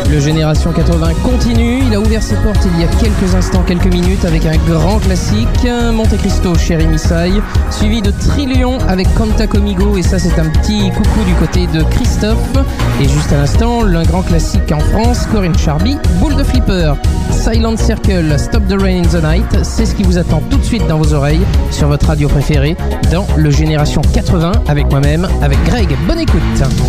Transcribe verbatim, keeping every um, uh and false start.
Le Génération quatre-vingts continue. Il a ouvert ses portes il y a quelques instants, quelques minutes, avec un grand classique, Monte Cristo, Chéri Missai, suivi de Trillion avec Canta Comigo. Et ça, c'est un petit coucou du côté de Christophe. Et juste à l'instant, un grand classique en France, Corinne Charby, Boule de Flipper. Silent Circle, Stop the Rain in the Night. C'est ce qui vous attend tout de suite dans vos oreilles, sur votre radio préférée, dans le Génération quatre-vingts, avec moi-même, avec Greg. Bonne écoute.